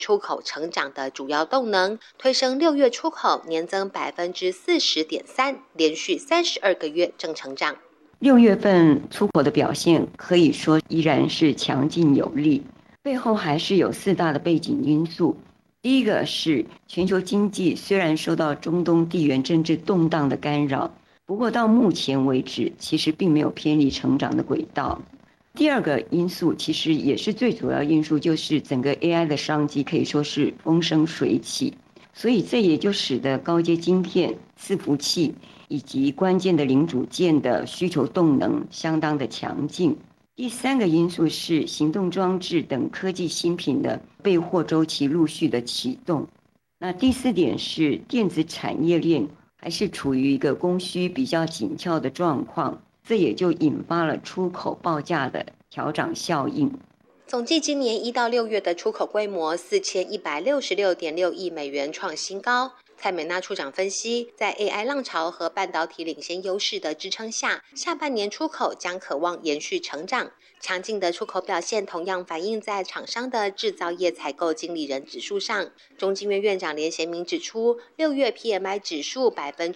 出口成长的主要动能，推升6月出口年增40.3%，连续32个月正成长。 6月份出口的表现可以说依然是强劲有力，背后还是有4大的背景因素。第一个是全球经济虽然受到中东地缘政治动荡的干扰，不过到目前为止其实并没有偏离成长的轨道。第二个因素其实也是最主要因素，就是整个 AI 的商机可以说是风生水起，所以这也就使得高阶晶片、伺服器以及关键的零组件的需求动能相当的强劲。第三个因素是行动装置等科技新品的备货周期陆续的启动。那第4点是电子产业链还是处于一个供需比较紧俏的状况，这也就引发了出口报价的调涨效应。 总计今年1到6月的出口规模4166.6亿美元创新高。蔡美娜处长分析，在 AI 浪潮和半导体领先优势的支撑下，下半年出口将可望延续成长。强劲的出口表现同样反映在厂商的制造业采购经理人指数上。中经院院长连贤明指出，6月 PMI 指数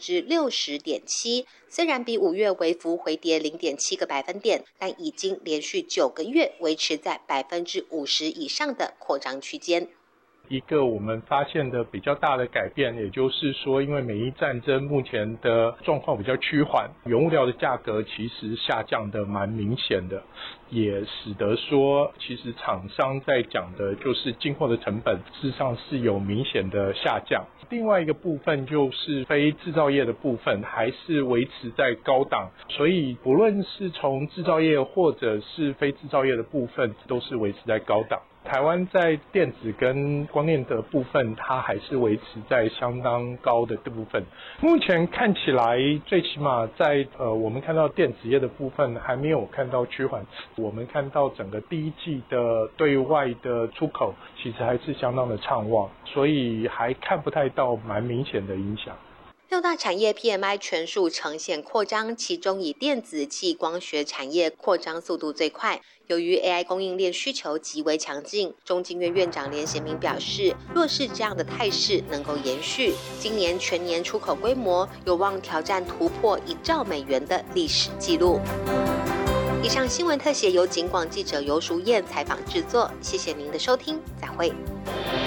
60.7%，虽然比5月微幅回跌0.7个百分点，但已经连续9个月维持在50%以上的扩张区间。 一个我们发现的比较大的改变，也就是说，因为美伊战争目前的状况比较趋缓，原物料的价格其实下降的蛮明显的，也使得说其实厂商在讲的就是进货的成本事实上是有明显的下降。另外一个部分就是非制造业的部分还是维持在高档，所以不论是从制造业或者是非制造业的部分都是维持在高档。台湾在电子跟光电的部分，它还是维持在相当高的部分。目前看起来，最起码在我们看到电子业的部分还没有看到趋缓。我们看到整个第一季的对外的出口，其实还是相当的畅旺，所以还看不太到蛮明显的影响。 6大产业 PMI 全数呈现扩张，其中以电子及光学产业扩张速度最快。由于 AI 供应链需求极为强劲，中经院院长连贤明表示，若是这样的态势能够延续，今年全年出口规模有望挑战突破1兆美元的历史纪录。以上新闻特写由警广记者游淑燕采访制作，谢谢您的收听，再会。